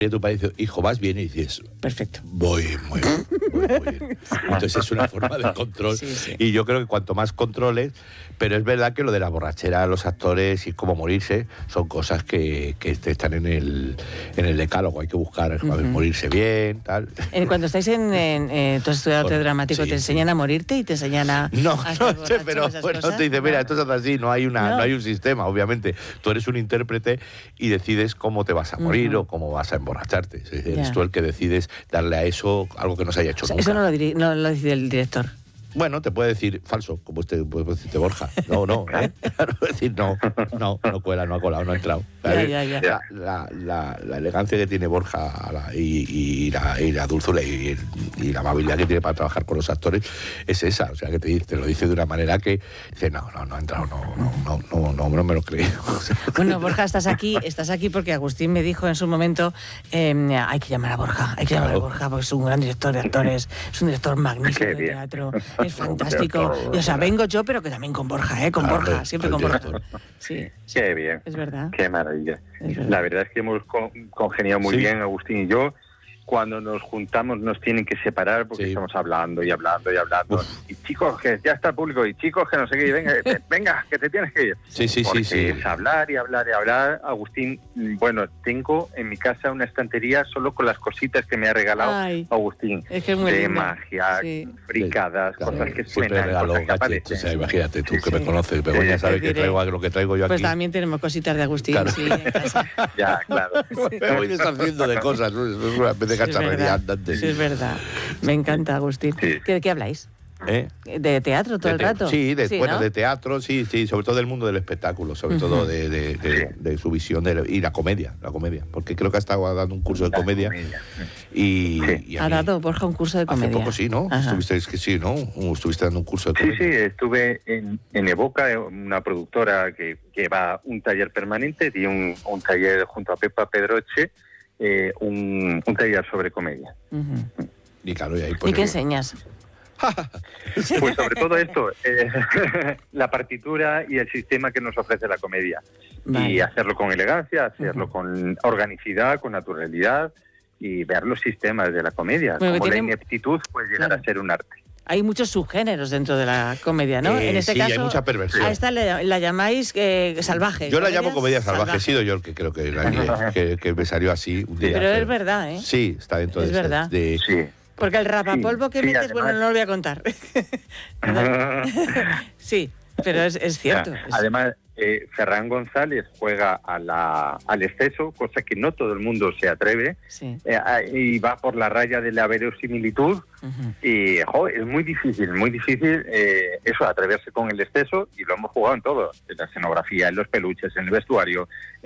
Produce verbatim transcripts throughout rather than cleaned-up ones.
Y tu padre dice, hijo, ¿vas bien? Y dices, perfecto. Voy muy bien, voy muy bien. Entonces es una forma de control. Sí, sí. Y yo creo que cuanto más controles, pero es verdad que lo de la borrachera, los actores y cómo morirse, son cosas que, que están en el, en el decálogo. Hay que buscar, uh-huh. a ver, morirse bien, tal. Cuando estáis en, en eh, tú has estudiado arte dramático, sí, ¿te enseñan sí. a morirte y te enseñan a... No, a no sé, pero bueno, te dice, mira, esto es así, no hay, una, no. no hay un sistema, obviamente. Tú eres un intérprete y decides cómo te vas a morir uh-huh. o cómo vas a emborracharte. Es decir, eres tú el que decides darle a eso algo que no se haya hecho, o sea, nunca. Eso no lo, diri- no lo dice el director. Bueno, te puede decir falso, como este puede decirte Borja. No, no, ¿eh? Claro, decir no, no, no cuela, no ha colado, no ha entrado. Ya, ya, ya. La, la, la, la elegancia que tiene Borja la, y, y, la, y la dulzura y, y la amabilidad que tiene para trabajar con los actores es esa. O sea, que te, te lo dice de una manera que dice, no, no, no ha entrado, no, no, no, no, no, no me lo creo. Bueno, Borja, estás aquí, estás aquí porque Agustín me dijo en su momento, eh, hay que llamar a Borja, hay que claro. llamar a Borja porque es un gran director de actores, es un director magnífico de teatro. Es fantástico. Y, o sea, vengo yo, pero que también con Borja, ¿eh? Con claro, Borja, siempre con Borja. Sí, sí. Qué bien. Es verdad. Qué maravilla. Es verdad. La verdad es que hemos congeniado muy sí. bien, Agustín y yo. Cuando nos juntamos nos tienen que separar porque sí. estamos hablando y hablando y hablando. Uf. Y chicos, que ya está el público, y chicos, que no sé qué, y venga, venga, que te tienes que ir. Sí, sí, porque sí, sí. es hablar y hablar y hablar. Agustín, bueno, tengo en mi casa una estantería solo con las cositas que me ha regalado Ay, Agustín. Es que es muy de lindo. magia, sí. fricadas, sí, claro, cosas que suenan, regalo, cosas que aparecen. O sea, imagínate tú sí, que sí. me conoces, pero sí, ya sabes que traigo lo que traigo yo aquí. Pues también tenemos cositas de Agustín, claro. sí, en casa. Ya, claro. Sí. Me voy deshaciendo de cosas, ¿no? Es una especie de cacharrería andante. Sí, es verdad. Me encanta, Agustín. Sí. ¿De qué habláis? ¿Eh? ¿De teatro todo de el te- rato? Sí, de, sí bueno, ¿no? de teatro, sí, sí, sobre todo del mundo del espectáculo, sobre uh-huh. todo de, de, de, de su visión de, y la comedia, la comedia, porque creo que ha estado dando un curso de comedia, comedia. Y, sí. y ha dado Borja un curso de comedia. Hace poco sí, ¿no? Ajá. Estuviste, es que sí, ¿no? Estuviste dando un curso de comedia. Sí, sí, estuve en, en Evoca, una productora que lleva un taller permanente y un, un taller junto a Pepa Pedroche, eh, un, un taller sobre comedia. Uh-huh. Y claro, y ahí pues, ¿Y qué enseñas? Pues sobre todo esto, eh, la partitura y el sistema que nos ofrece la comedia. Vale. Y hacerlo con elegancia, hacerlo uh-huh. con organicidad, con naturalidad y ver los sistemas de la comedia. Bueno, como tiene... la ineptitud puede llegar claro. a ser un arte. Hay muchos subgéneros dentro de la comedia, ¿no? Eh, en este sí, caso, hay mucha perversión. A esta la, la llamáis eh, salvaje. Yo la llamo comedia salvaje. salvaje. He sido yo el que creo que, la, que, que me salió así un día. Pero es verdad, ¿eh? Sí, está dentro es de... Es verdad. De, sí. Porque el rapapolvo que sí, metes, sí, bueno, no lo voy a contar. Sí, pero es, es cierto. Es... Además, eh, Ferran González juega a la, al exceso, cosa que no todo el mundo se atreve, sí. eh, y va por la raya de la verosimilitud, uh-huh. y jo, es muy difícil, muy difícil eh, eso, atreverse con el exceso, y lo hemos jugado en todo, en la escenografía, en los peluches, en el vestuario,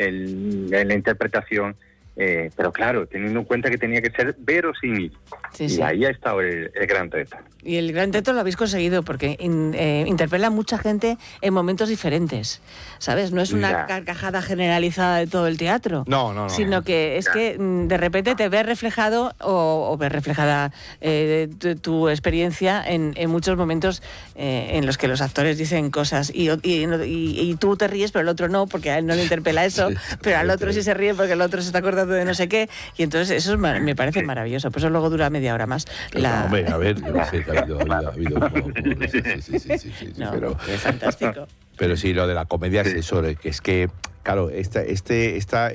en, en la interpretación. Eh, pero claro, teniendo en cuenta que tenía que ser verosímil. Sí, y sí. ahí ha estado el, el gran reto. Y el gran reto lo habéis conseguido porque in, eh, interpela a mucha gente en momentos diferentes, ¿sabes? No es una ya. carcajada generalizada de todo el teatro. No, no, no. Sino que es ya. que de repente te ves reflejado o, o ves reflejada eh, tu, tu experiencia en, en muchos momentos eh, en los que los actores dicen cosas y, y, y, y tú te ríes, pero el otro no, porque a él no le interpela eso, sí, pero al otro sí se ríe porque el otro se está acordando de no sé qué, y entonces eso es, me parece maravilloso, por eso luego dura media hora más. La... No, hombre, a ver, yo no sé, que ha habido, ha habido, ha habido como, como, sí, sí, sí, sí, sí, sí, no, pero... Es fantástico. Pero sí, lo de la comedia es eso, que es que, claro, esta, este, esta,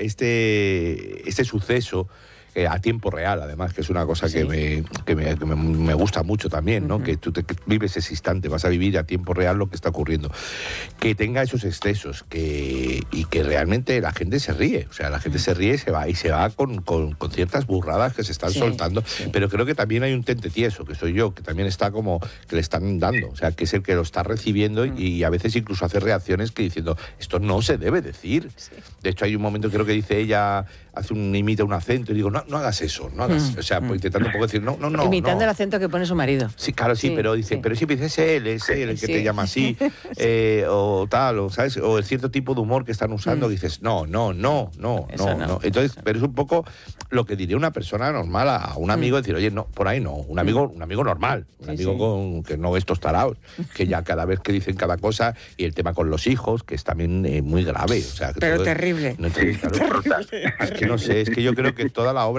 este, este suceso... Eh, a tiempo real, además, que es una cosa sí. que, me, que, me, que me, me gusta mucho también, ¿no? Uh-huh. Que tú te, que vives ese instante, vas a vivir a tiempo real lo que está ocurriendo. Que tenga esos excesos que, y que realmente la gente se ríe, o sea, la gente uh-huh. se ríe y se va, y se va con, con, con ciertas burradas que se están sí, soltando, sí. pero creo que también hay un tente tieso, que soy yo, que también está como, que le están dando, o sea, que es el que lo está recibiendo uh-huh. y a veces incluso hace reacciones que diciendo, esto no se debe decir. Sí. De hecho, hay un momento, creo que dice ella, hace un, imita un acento y digo, no, no hagas eso, no hagas, mm, o sea, mm. intentando un poco decir, no, no, no. Imitando no. el acento que pone su marido. Sí, claro, sí, sí pero dice, sí. pero siempre dice, es él, es él el que sí. te llama así, sí. eh, o tal, o sabes, o el cierto tipo de humor que están usando, mm. dices, no, no, no, no, no, no, no. Entonces, eso. Pero es un poco lo que diría una persona normal a un amigo, mm. decir, oye, no, por ahí no, un amigo, un amigo normal, un sí, amigo sí. con que no estos taraos, que ya cada vez que dicen cada cosa, y el tema con los hijos, que es también eh, muy grave, o sea, que pero todo terrible. Es, no, sí, claro, terrible. que no sé, es que yo creo que toda la obra